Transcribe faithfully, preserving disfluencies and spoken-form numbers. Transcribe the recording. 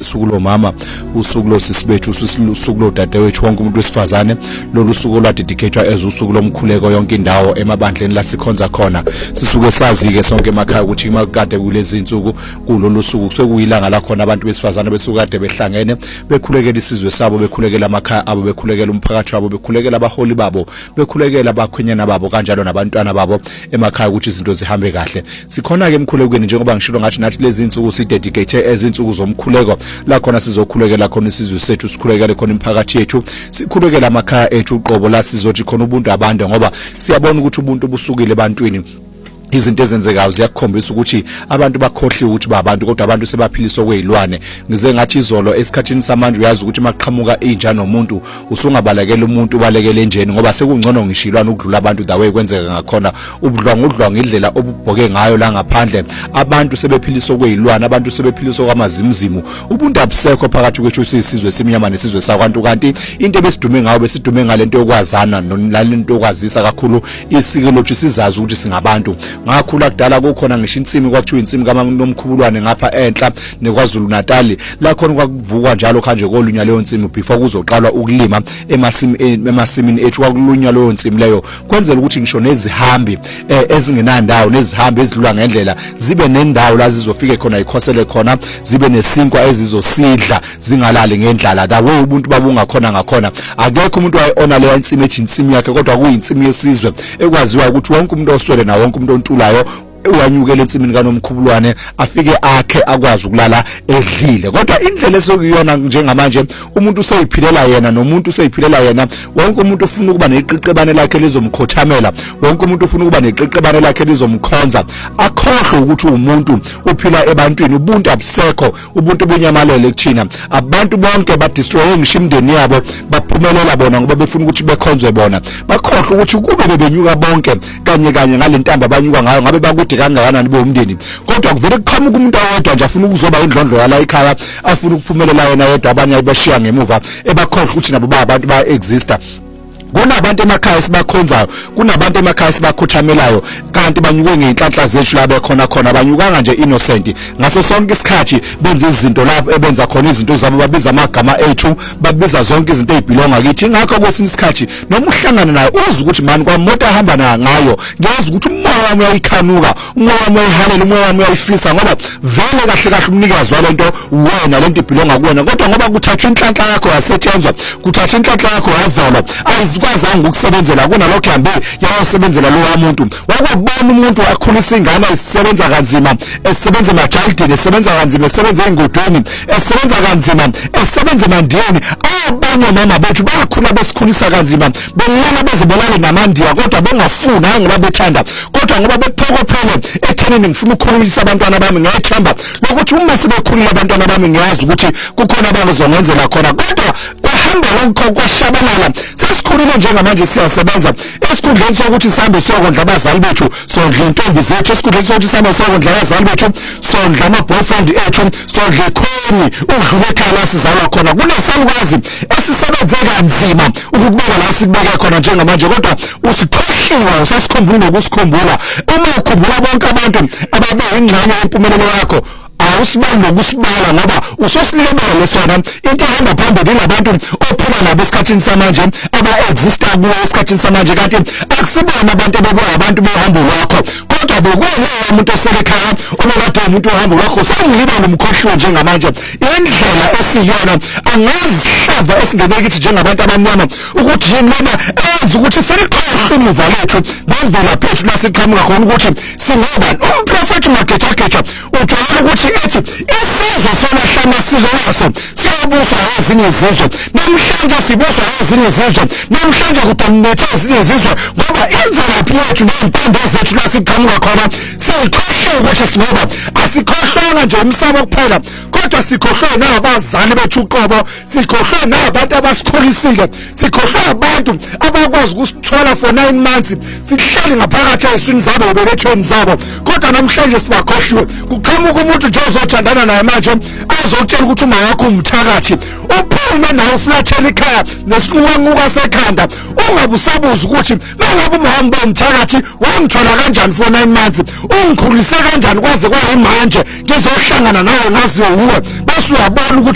usuku lomama, usuku losisibethu, usuku lodadewethu, wonke umuntu wesifazane. Lolu suku lwadedicatedwa as usuku lomkhuleko yonke indawo emabandleni la sikhonza khona. Sisuke sazi ke sonke emakhaya ukuthi makade kulezi insuku kulolu suku sekuyilanga la khona abantu besifazane besukade behlangene bekhulekela isizwe sabo, bekhulekela amakhaya abo, bekhulekela umphakathi wabo, bekhulekela abaholi babo, bekhulekela abakhwenyana babo kanjalo nabantwana babo emakhaya ukuthi izinto zihambe kahle. Sikhona ke emkhulekweni njengoba ngishilo ngathi nathi lezi insuku sidedicate ezinsuku zomkhuleko la khona sizokhulekela khona isizwe sethu, sikhulekele khona imphakathi yethu, sikhulekela amakhaya ethu uqobo la sizothi khona ubuntu abande ngoba siyabona ukuthi ubuntu busukile ebantwini. Izinto ezenzekayo ziyakhombisa ukuthi abantu bakhohliwe ukuthi babantu kodwa abantu sebaphiliswa kwezilwane. Ngize ngathi izolo esikhathini samanje uyazi ukuthi maqhamuka inja nomuntu usungabalekela umuntu ubalekele enjeni ngoba sekungcono ngishilwana ukudlula abantu dawe kwenzeka ngakhona ubudlwa ngudlwa ngendlela obubhoke ngayo la ngaphandle. Abantu sebephiliswa kwezilwane, abantu sebephiliswa kwamazimzimu. Ubuntu abusekho phakathi kwethu sisizwe simnyama nesizwe sakwantu, kanti into ebesidume ngayo besidume ngalento yokwazana nalento yokwazisa kakhulu isiko lokuthi sizazi ukuthi singabantu. Ngakhula kudala kukhona ngisho insimi kwakuthiwa insimi kaMamnomkhubulwane ngapha enhla neKwaZulu Natal la khona kwakuvukwa njalo kanje kolunya leyo insimi before kuzoqalwa ukulima emasimini emasimini ethu kwakulunywa leyo insimi leyo kwenzela ukuthi ngisho nezihambi ezingenandawo nezihambi ezidlula ngendlela zibe nendawo la zizofike khona ikhosele khona, zibe nesinkwa ezizosidla zingalali ngendlala. Dawe ubuntu babunga khona ngakhona akekho umuntu wayeona leyo insimi ethi insimi yakhe kodwa kuyinsimi yesizwe ekwaziwa ukuthi wonke umuntu oswele na wonke umuntu ntulayo uyanyukela ensimini kaNomkhubulwane afike akhe akwazi ukulala edlile. Kodwa indlela esokuyona njengamanje umuntu useyiphilela yena nomuntu useyiphilela yena, wonke umuntu ufuna ukuba neqiqebane lakhe lizomkhothamela, wonke umuntu ufuna ukuba neqiqebane lakhe lizomkhonza, akhohle ukuthi umuntu uphila ebantwini. Ubuntu abusekho, ubuntu bunyamalele kuthina. Abantu bonke badestroy ngisho imndeni yabo baphumelela bona ngoba befuna ukuthi bekhonzwe bona, bakhohle ukuthi kube bebenyuka bonke kanye kanye ngalentamba abanyuka ngayo ngabe bakude kangakanani bomndeni. Kodwa kuvele kuqhamuka umuntu oyedwa nje afuna ukuzoba indlondlo yala ekhaya, afuna ukuphumelela yena yedwa, abanye ayibashiya ngemuva ebakhohle ukuthi nabo ba abantu ba exista. Kunabantu emakhaya sibakhonzayo, kunabantu emakhaya sibakhuthamelayo, kanti banyuke ngeinhlanhla zethu la bekhona khona, banyukanga nje innocent ngaso sonke isikhathi benza izinto lapho ebenza khona izinto zabo, babiza amagama ethu, babiza zonke izinto ezibhilonga kithi. Ingakho kwesinye isikhathi noma uhlangana nayo uzi ukuthi mani kwamoto ahamba na ngayo, ngiyazi ukuthi umoya wami uyayikhanuka, umoya wami uyayihalela, umoya wami uyayifisa ngoba vele kahle kahle umnikazi walento wena lento ibhilonga kuwena. Kodwa ngoba kuthathwa inhlanhla yakho yasetshenzwa, kuthathwa inhlanhla yakho yavalwa, ayizikwazanga ukusebenzela kunalokho hambe yayosebenzela lo muntu. Wakubona umuntu wakhulisa ingane esebenza kanzima, esebenza emajaldini, esebenza kanzima, esebenza engodweni, esebenza kanzima, esebenza emandiyeni. Abanye mama bethu bakhula besikhulisa kanzima, belala bezibelale namandiya kodwa bengafuna ngoba bethanda, kodwa ngoba bephokophele ethenini ngifuna ukukhulisa abantwana bami ngethemba lokuthi uma sibekhulula abantwana bami ngiyazi ukuthi kukhona abazongenzela khona. Kodwa kwahamba lokho kwashabalala, sesikhulile njengamanje siyasebenza esikhundleni sokuthi sihambe sokondla abazali bethu, sondla intombi zethu, esikhundleni sokuthi sihambe sokondla abazali bethu, sondla ama-boyfriend ethu, sondla ikhoni ukudlula ekhaya la sizalwa khona. Kunesalukazi esisebenze kanzima ukubeka la sikubeke khona njengamanje, kodwa usikhohliwe, usasikhumbula nokusikhumbula. Uma ukhumbula bonke abantu ababe ingxenye yempumelelo yakho, awusibali nokusibala ngoba usosilebele sona. Into ehamba phambili labantu ophila nabo esikhathini samanje aba-exista kuwo esikhathini samanje, kanti akusibona abantu bebo abantu behambo lwakho, kodwa bekuwena umuntu osekhaya onokade umuntu ohambo lwakho. Sangiliba nomkhohliwe njengamanje indlela esiyona, angazi hlava esingenekithi njengabantu abamnyama ukuthi yini lena enza ukuthi selikhohle imuva lethu bavela phethu la siqhamuka khona ukuthi singobani. Umprofethi Magetshagetsha uthola ukuthi ethi isizwe solahle amasiko waso siyabuswa ezinye izizwe, namhlanje sibuswa ezinye izizwe, namhlanje kudominate ezinye izizwe ngoba imvelaphi yethu nempande zethu la siqhamuka khona sikhohle ukuthi singoba. Asikhohlanga nje umsamo kuphela, kodwa sikhohle nabazali bethu uqobo, sikhohle nabantu abasikholisile, sikhohle abantu abakwazi ukusithola for nine months sihleli ngaphakathi eswini zabo bebethweni zabo, kodwa namhlanje sibakhohliwe. Kuqhamuka umuntu nje ozothandana naye manje azotshela ukuthi uma wakho umthakathi uphume nawe uflathela ikhaya nesinquwanquka sekhanda, ungabe usabuza ukuthi mangabe umhamba umthakathi wangithola kanjani for nine months, ungikhulise kanjani kwaze kwayimanje ngizohlangana nawe ngaziwe uwe, bese uyabona ukuthi